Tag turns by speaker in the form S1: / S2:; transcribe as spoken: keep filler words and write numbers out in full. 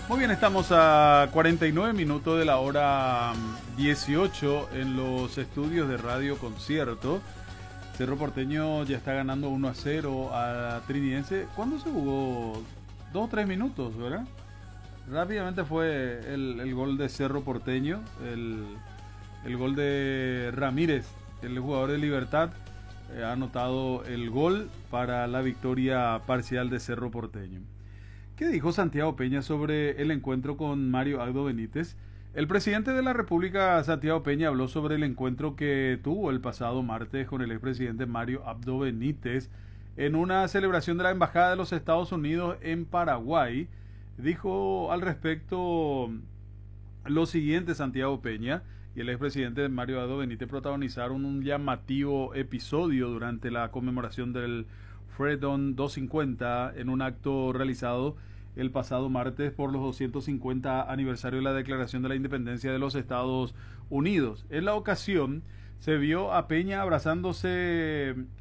S1: Muy bien, estamos a cuarenta y nueve minutos de la hora dieciocho en los estudios de Radio Concierto. Cerro Porteño ya está ganando uno a cero a Trinidense. ¿Cuándo se jugó? Dos o tres minutos, ¿verdad? Rápidamente fue el, el gol de Cerro Porteño, el, el gol de Ramírez, el jugador de Libertad, eh, ha anotado el gol para la victoria parcial de Cerro Porteño. ¿Qué dijo Santiago Peña sobre el encuentro con Mario Abdo Benítez? El presidente de la República, Santiago Peña, habló sobre el encuentro que tuvo el pasado martes con el expresidente Mario Abdo Benítez en una celebración de la Embajada de los Estados Unidos en Paraguay. Dijo al respecto lo siguiente Santiago Peña y el expresidente Mario Abdo Benítez protagonizaron un llamativo episodio durante la conmemoración del Freedom doscientos cincuenta en un acto realizado el pasado martes por los doscientos cincuenta aniversario de la Declaración de la Independencia de los Estados Unidos. En la ocasión se vio a Peña abrazándose